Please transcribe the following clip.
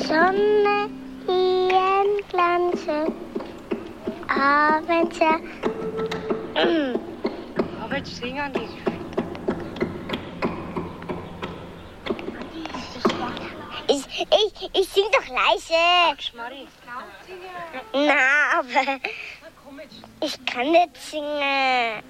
Sonne, ihren Glanze, Abendser. Aber jetzt singen die. Ich sing doch leise. Schmarri. Na, aber ich kann nicht singen.